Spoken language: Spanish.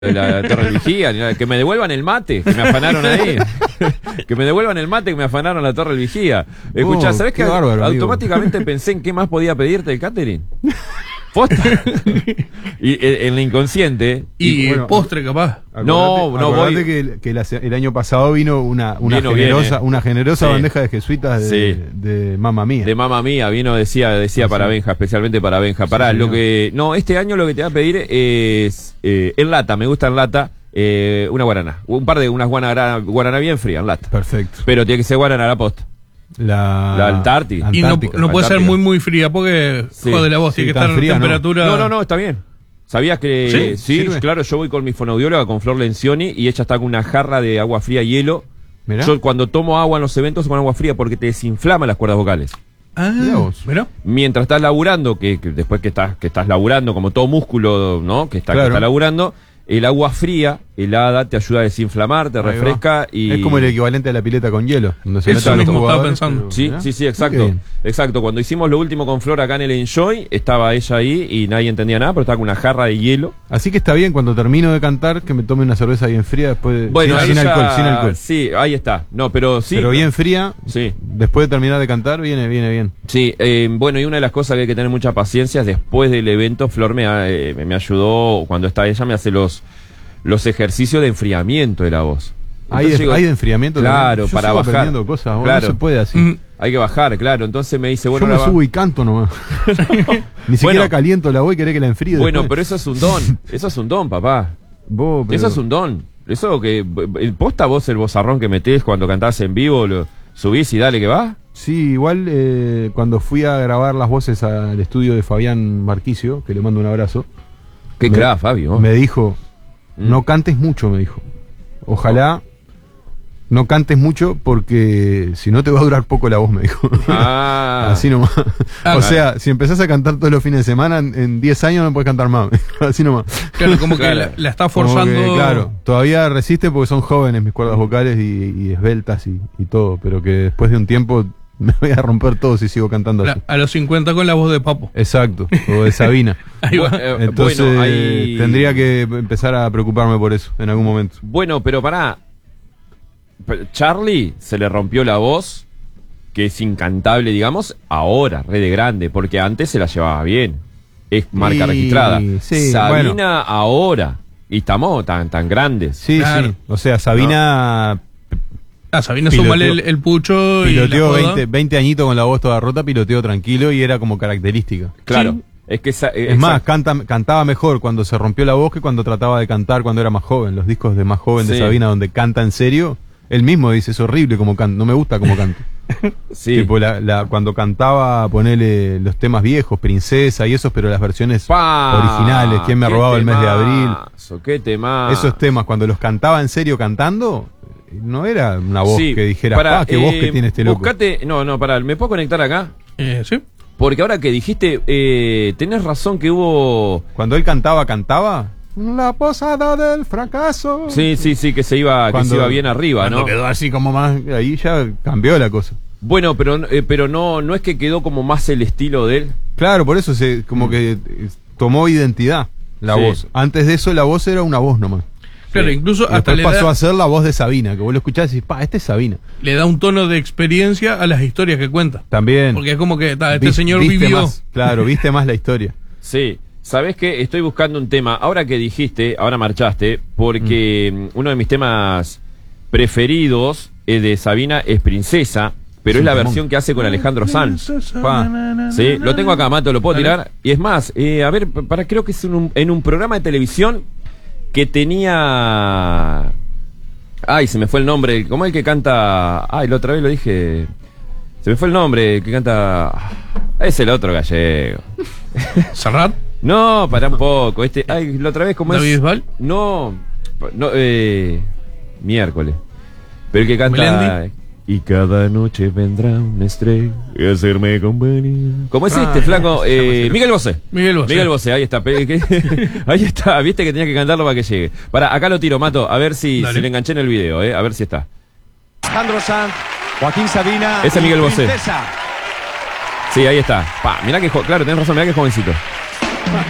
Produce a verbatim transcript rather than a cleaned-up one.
de la Torre Vigía, que me devuelvan el mate, que me afanaron ahí. Que me devuelvan el mate, que me afanaron la Torre Vigía. Escuchá, Oh, ¿sabés qué que bárbaro, automáticamente amigo. pensé en qué más podía pedirte el catering? Posta. Y en, en la inconsciente. Y, Y, bueno, postre, capaz. No, no acordate voy. que, que la- el año pasado vino una, una Vino generosa, bien, eh. una generosa Sí. bandeja de jesuitas de, Sí. de Mamma Mía. De mamá mía, vino, decía, decía Ah, para sí. Benja, especialmente para Benja. Pará, señor. lo que. No, este año lo que te voy a pedir es. Eh, en lata, me gusta en lata. Eh, una guaraná. Un par de unas guaraná, guaraná bien fría en lata. Perfecto. Pero tiene que ser guaraná a la posta. La, La Antártica. Y no, Antártica. no puede ser Antártica. muy, muy fría porque Sí. jode la voz. Sí, Tiene que tan estar en fría, ¿no? temperatura. No, no, no, está bien. ¿Sabías que ¿Sí? sí? ¿Sirve? Claro, yo voy con mi fonoaudióloga, con Flor Lencioni, y ella está con una jarra de agua fría y hielo. Mirá. Yo cuando tomo agua en los eventos con agua fría porque te desinflama las cuerdas vocales. Ah, Mirá vos. mirá. Mientras estás laburando, que, que después que estás, que estás laburando, como todo músculo, ¿no? Que está, que Claro. está laburando, el agua fría, helada, te ayuda a desinflamar, te Ahí va. refresca y. Es como el equivalente a la pileta con hielo. Donde se Eso meten los mismo estaba jugadores, pensando. pero- Sí, mirá. sí, sí, Qué exacto. bien. Exacto. Cuando hicimos lo último con Flor acá en el Enjoy, estaba ella ahí y nadie entendía nada, pero estaba con una jarra de hielo. Así que está bien cuando termino de cantar que me tome una cerveza bien fría después de, Bueno, sin, ahí sin ya- alcohol, sin alcohol. Sí, ahí está. No, pero sí. Pero bien fría, Sí. después de terminar de cantar, viene, viene bien. Sí, eh, bueno, y una de las cosas que hay que tener mucha paciencia es después del evento, Flor me, ha- eh, me ayudó, cuando está ella, me hace los, los ejercicios de enfriamiento de la voz. Hay Entonces de, digo, hay de enfriamiento Claro, también. Yo para sigo bajar. aprendiendo cosas, vos, Claro. no se puede así. Mm. Hay que bajar, claro. Entonces me dice, bueno, Yo me ahora va- subo y canto nomás. Ni siquiera Bueno. caliento la voz y querés que la enfríe. Bueno, después. pero eso es un don. Eso es un don, papá. Vos, pero- Eso es un don. Eso que. eh, ¿Posta vos el bozarrón que metés cuando cantás en vivo? Lo subís y dale que va? Sí, igual eh, cuando fui a grabar las voces al estudio de Fabián Marquicio, que le mando un abrazo, Qué Me- crack, Fabio. me dijo, Mm. no cantes mucho, me dijo. Ojalá no cantes mucho porque si no te va a durar poco la voz, me dijo. Ah. Así nomás. Ah, o claro. sea, si empezás a cantar todos los fines de semana, en- en diez años no puedes cantar más. me dijo. Así nomás. Claro, como que Claro. la, la está Como forzando. que, claro, todavía resiste porque son jóvenes mis cuerdas vocales y, y esbeltas y, y todo, pero que después de un tiempo me voy a romper todo si sigo cantando La- así. a los cincuenta con la voz de Papo. Exacto, o de Sabina. Ahí va. Bu- eh, Entonces bueno, ahí- tendría que empezar a preocuparme por eso en algún momento. Bueno, pero pará. Pero Charlie se le rompió la voz, que es incantable, digamos, ahora, re de grande, porque antes se la llevaba bien. Es marca Y- registrada. sí, Sabina bueno. ahora. Y estamos tan, tan grandes. Sí, Claro. sí. O sea, Sabina Ah, Sabina Piloteó- sumale el, el pucho y la piloteó joda. veinte, veinte añitos con la voz toda rota, piloteó tranquilo y era como característica. Claro. Sí. Es que esa- eh, Es más, exacto. canta, cantaba mejor cuando se rompió la voz que cuando trataba de cantar cuando era más joven. Los discos de más joven de Sí. Sabina donde canta en serio, él mismo dice, es horrible como canto, no me gusta como canto. Sí. Tipo, la, la- cuando cantaba, ponele los temas viejos, Princesa y esos, pero las versiones Pa, originales, ¿quién me ha qué robado el mes de abril? temazo, qué tema. Esos temas, cuando los cantaba en serio cantando, no era una voz Sí, que dijera, pará, ah, qué voz eh, que tiene este loco. buscate- no, no, pará, ¿me puedo conectar acá? Eh, sí. Porque ahora que dijiste, eh, tenés razón que hubo... Cuando él cantaba, cantaba. La posada del fracaso. Sí, sí, sí, que se iba, que Cuando- se iba bien arriba, Cuando ¿no? quedó así como más, ahí ya cambió la cosa. Bueno, pero, eh, pero no, no es que quedó como más el estilo de él. Claro, por eso se como que eh, tomó identidad la Sí. voz. Antes de eso la voz era una voz nomás. Claro, Sí. incluso Y hasta después le pasó da, a ser la voz de Sabina, que vos lo escuchás y decís, pa, este es Sabina. le da un tono de experiencia a las historias que cuenta. También. Porque es como que ta, este Vi- señor viste vivió. más, claro, viste más la historia. Sí. ¿Sabés qué? Estoy buscando un tema. Ahora que dijiste, ahora marchaste, porque mm, uno de mis temas preferidos es de Sabina es Princesa, pero Es es un la temón. versión que hace con Alejandro Sanz. Pa. Sí, lo tengo acá, Mato, lo puedo Dale. tirar. Y es más, eh, a ver, para creo que es en un, en un programa de televisión que tenía... Ay, se me fue el nombre. ¿Cómo es el que canta? Ay, la otra vez lo dije. Se me fue el nombre, el que canta... Es el otro gallego. Serrat, No, para un poco. Este, ay, la otra vez, ¿cómo David es? Bisbal. No, no, eh, miércoles. Pero el que canta. Melendi. Y cada noche vendrá una estrella a hacerme compañía. ¿Cómo es Ah, este, flaco? se llama Eh, así. Miguel Bosé. Miguel Bosé. Miguel Bosé, ahí está. Pe- que- ahí está, viste que tenía que cantarlo para que llegue. Para, acá lo tiro, Mato, a ver si, Dale. si le enganché en el video, eh, a ver si está. Alejandro Sanz, Joaquín Sabina. Ese es y Miguel Bosé. Princesa. Sí, ahí está. Pa, mirá que, jo- claro, tenés razón, mirá que jovencito.